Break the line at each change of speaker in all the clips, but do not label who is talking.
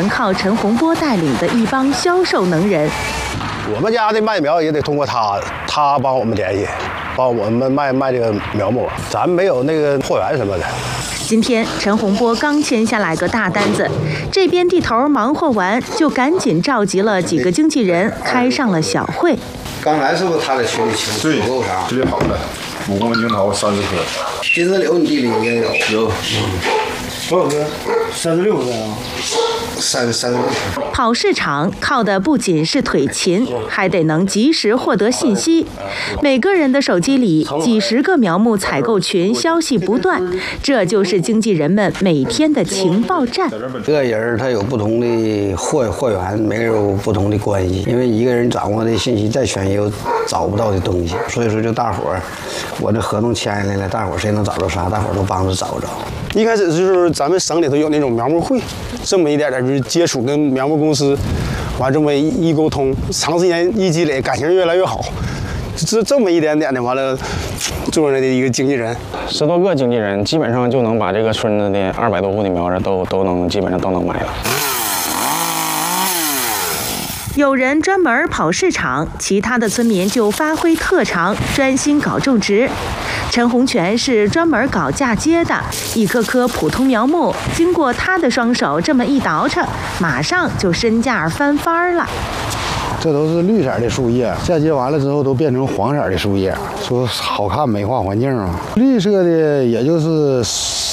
靠陈洪波带领的一帮销售能人。
我们家的卖苗也得通过他帮我们联系，帮我们卖这个苗木，咱没有那个货源什么的。
今天陈洪波刚签下来个大单子，这边地头忙活完，就赶紧召集了几个经纪人，开上了小会。
刚才是不是他在群里请足够啥？
这里好了，5公斤樱桃30颗。
金丝柳你地里也有。
多少个？36个啊。
36。
跑市场靠的不仅是腿勤，还得能及时获得信息。每个人的手机里几十个苗木采购群，消息不断，这就是经纪人们每天的情报站。
这个人他有不同的货源，每个人有不同的关系，因为一个人掌握的信息再全也有找不到的东西，所以说就大伙儿，我这合同签下来了，大伙儿谁能找着啥，大伙儿都帮着找着。
一开始就是咱们省里头有那种苗木会，这么一点点就是接触跟苗木公司，完这么一沟通，长时间一积累，感情越来越好。这么一点点的，完了做人的一个经纪人
，10多个经纪人，基本上就能把这个村子的200多户的苗子都能基本上都能买了。
有人专门跑市场，其他的村民就发挥特长，专心搞种植。陈洪全是专门搞嫁接的，一棵棵普通苗木，经过他的双手这么一倒饬，马上就身价翻番了。
这都是绿色的树叶，嫁接完了之后都变成黄色的树叶，说好看美化环境啊。绿色的也就是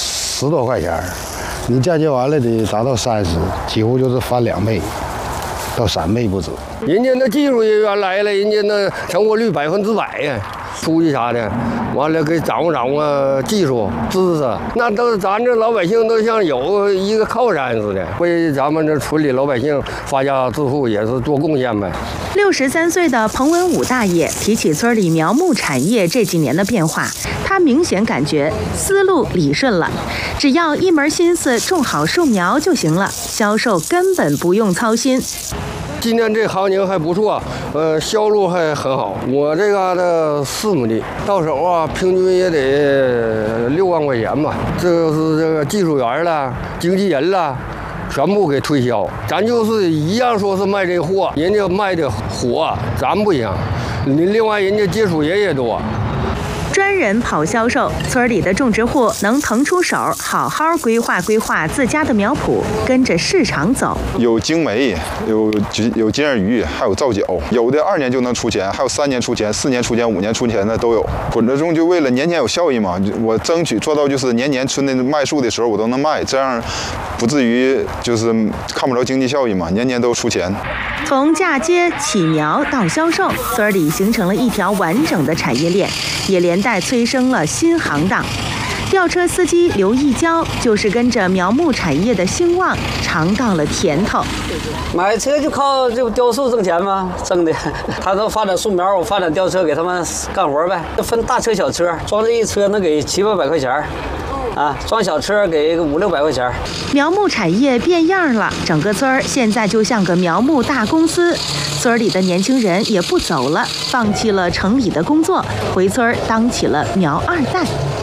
10多块钱，你嫁接完了得达到30，几乎就是翻2倍到3倍不止。
人家那技术人员来了，人家那成活率100%呀。书记啥的，完了给掌握技术知识，那都咱这老百姓都像有一个靠山似的，为咱们这村里老百姓发家致富也是做贡献呗。
63岁的彭文武大爷提起村里苗木产业这几年的变化，他明显感觉思路理顺了，只要一门心思种好树苗就行了，销售根本不用操心。
今年这行情还不错，销路还很好。我这嘎达4亩地，到手啊，平均也得6万块钱吧。这就是这个技术员了、经纪人了，全部给推销。咱就是一样说是卖这货，人家卖的火，咱不一样。另外人家接触人也多。
专人跑销售，村里的种植户能腾出手，好好规划自家的苗圃，跟着市场走。
有精煤，有金耳鱼，还有皂角，有的2年就能出钱，还有3年出钱、4年出钱、5年出钱的都有。混着种就为了年年有效益嘛，我争取做到就是年村的卖树的时候我都能卖，这样不至于就是看不着经济效益嘛，年都出钱。
从嫁接起苗到销售，村里形成了一条完整的产业链，也连带催生了新行当。吊车司机刘一娇就是跟着苗木产业的兴旺尝到了甜头。
买车就靠这雕树挣钱吗？挣的，他都发展树苗，我发展吊车给他们干活呗。分大车小车，装这一车能给700-800块钱。装小车给500-600块钱。
苗木产业变样了，整个村儿现在就像个苗木大公司。村里的年轻人也不走了，放弃了城里的工作，回村当起了苗2代。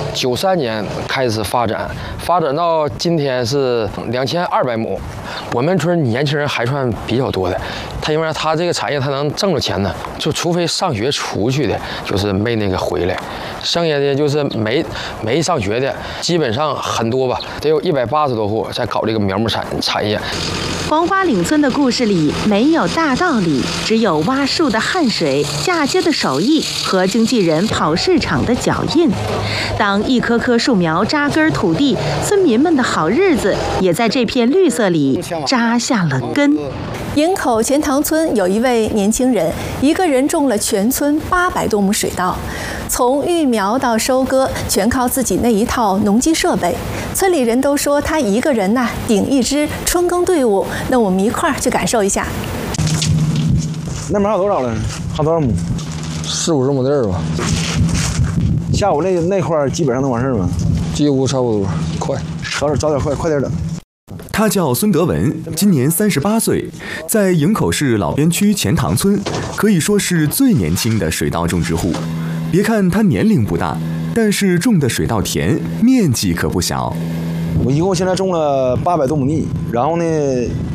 93年开始发展到今天是2200亩。我们村年轻人还算比较多的，因为他这个产业他能挣着钱呢，就除非上学出去的，就是没那个回来，剩下的就是没上学的，基本上很多吧，得有180多户在搞这个苗木产业。
黄花岭村的故事里没有大道理，只有挖树的汗水、嫁接的手艺和经纪人跑市场的脚印。当一棵棵树苗扎根土地，村民们的好日子也在这片绿色里扎下了根。
营口钱塘村有一位年轻人，一个人种了全村800多亩水稻，从育苗到收割全靠自己那一套农机设备。村里人都说他一个人顶一支春耕队伍，那我们一块儿去感受一下。
那边还有多少了？还多少亩
？40-50亩地儿吧。
下午那块儿基本上能完事儿吗？
几乎差不多，快，
早点快点的。
他叫孙德文，今年38岁，在营口市老边区钱塘村，可以说是最年轻的水稻种植户。别看他年龄不大，但是种的水稻田面积可不小。
我一共现在种了800多亩地，然后呢，